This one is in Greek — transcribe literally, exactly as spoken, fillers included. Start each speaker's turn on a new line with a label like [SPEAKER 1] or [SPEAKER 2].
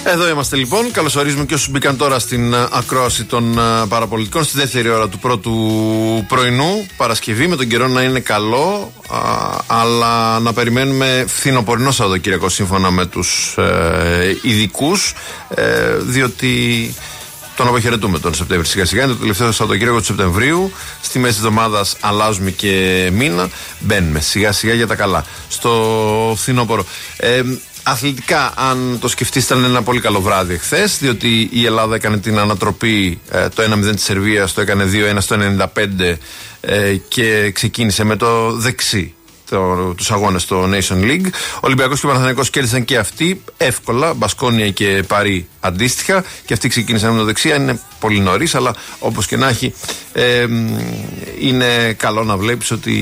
[SPEAKER 1] Εδώ είμαστε λοιπόν. Καλωσορίζουμε και όσους μπήκαν τώρα στην ακρόαση των παραπολιτικών στη δεύτερη ώρα του πρώτου πρωινού. Παρασκευή, με τον καιρό να είναι καλό, α, αλλά να περιμένουμε φθινοπορεινό Σαββατοκύριακο σύμφωνα με τους ε, ειδικούς, ε, διότι τον αποχαιρετούμε τον Σεπτέμβρη σιγά σιγά. Είναι το τελευταίο Σαββατοκύριακο του Σεπτεμβρίου. Στη μέση της εβδομάδας αλλάζουμε και μήνα. Μπαίνουμε σιγά σιγά για τα καλά στο φθινόπωρο. Ε, Αθλητικά, αν το σκεφτείς, ήταν ένα πολύ καλό βράδυ εχθές, διότι η Ελλάδα έκανε την ανατροπή, ε, το ένα μηδέν της Σερβίας το έκανε δύο ένα στο ενενήντα πέντε ε, και ξεκίνησε με το δεξί το, τους αγώνες στο Nation League. Ο Ολυμπιακός και ο Παναθηναϊκός κέρδισαν και αυτοί εύκολα, Μπασκόνια και Παρί αντίστοιχα, και αυτοί ξεκίνησαν με το δεξί. Είναι πολύ νωρίς, αλλά όπως και να έχει, ε, είναι καλό να βλέπεις ότι